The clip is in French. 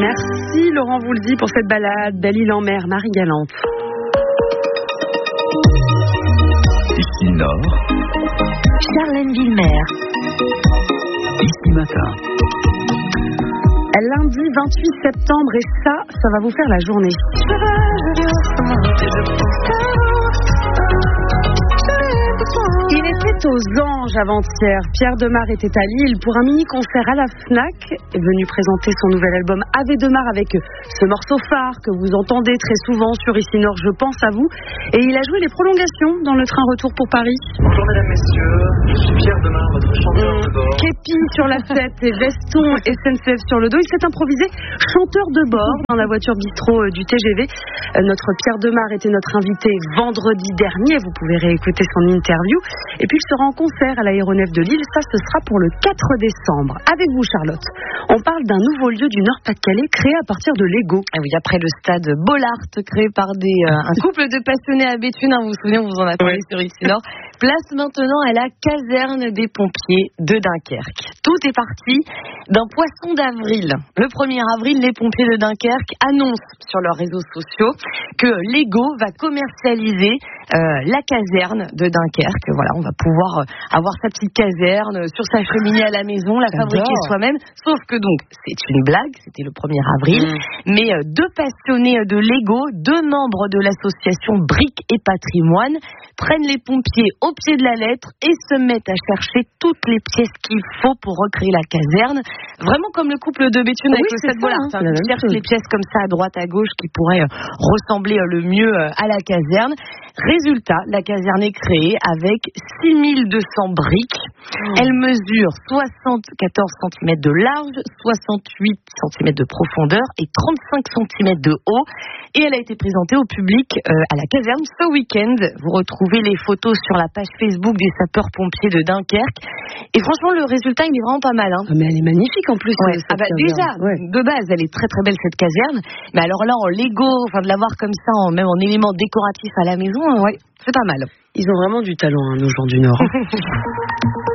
Merci Laurent Voulzy pour cette balade. Belle-Île-en-Mer, Marie-Galante. Ici Nord, Charlène Villemer. Ici Matin. Lundi 28 septembre et ça va vous faire la journée. Il était aux Anges avant-hier. Pierre Demar était à Lille pour un mini-concert à la Fnac. Est venu présenter son nouvel album Ave Demar avec ce morceau phare que vous entendez très souvent sur Ici Nord, je pense à vous. Et il a joué les prolongations dans le train retour pour Paris. Bonjour mesdames, messieurs, je suis Pierre Demar, votre chanteur de bord. Képi sur la tête et veston SNCF sur le dos. Il s'est improvisé chanteur de bord dans la voiture bistrot du TGV. Notre Pierre Demar était notre invité vendredi dernier. Vous pouvez réécouter son interview. Et puis il sera en concert à l'Aéronef de Lille. Ça, ce sera pour le 4 décembre. Avec vous, Charlotte, on parle d'un nouveau lieu du Nord-Pas-de-Calais créé à partir de Lego. Ah oui, après le stade Bollard créé par un couple de passionnés à Béthune, vous vous souvenez, on vous en a parlé sur Ici Nord. Place maintenant à la caserne des pompiers de Dunkerque. Tout est parti d'un poisson d'avril. Le 1er avril, les pompiers de Dunkerque annoncent sur leurs réseaux sociaux que Lego va commercialiser la caserne de Dunkerque. Voilà, on va pouvoir avoir sa petite caserne sur sa cheminée à la maison, la fabriquer soi-même. Sauf que donc, c'est une blague, c'était le 1er avril, mais deux passionnés de Lego, deux membres de l'association Briques et Patrimoine, prennent les pompiers au pied de la lettre et se mettent à chercher toutes les pièces qu'il faut pour recréer la caserne. Vraiment comme le couple de Béthune avec le stade Bollard. Ils cherchent les pièces comme ça à droite, à gauche qui pourraient ressembler le mieux à la caserne. Résultat, la caserne est créée avec 6200 briques. Elle mesure 74 cm de large, 68 cm de profondeur et 35 cm de haut. Et elle a été présentée au public à la caserne ce week-end. Vous retrouvez les photos sur la page Facebook des sapeurs-pompiers de Dunkerque. Et franchement, le résultat, il est vraiment pas mal. Mais elle est magnifique en plus. Déjà, de base, elle est très très belle cette caserne. Mais alors là, en Lego, de l'avoir comme ça, même en élément décoratif à la maison, c'est pas mal. Ils ont vraiment du talent, nos gens du Nord.